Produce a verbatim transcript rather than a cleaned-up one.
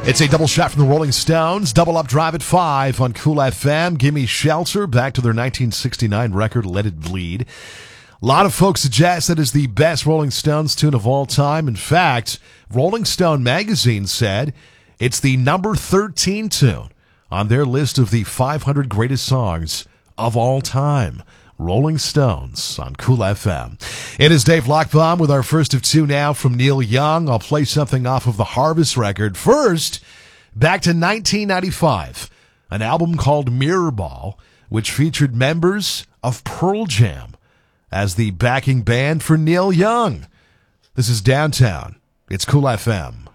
It's a double shot from the Rolling Stones. Double Up Drive at five on Cool F M. Gimme Shelter, back to their nineteen sixty-nine record, Let It Bleed. A lot of folks suggest that is the best Rolling Stones tune of all time. In fact, Rolling Stone magazine said it's the number thirteen tune on their list of the five hundred greatest songs of all time. Rolling Stones on Cool F M. It is Dave Lockbaum with our first of two now from Neil Young. I'll play something off of the Harvest record. First, back to nineteen ninety-five, an album called Mirrorball, which featured members of Pearl Jam as the backing band for Neil Young. This is Downtown. It's Cool F M.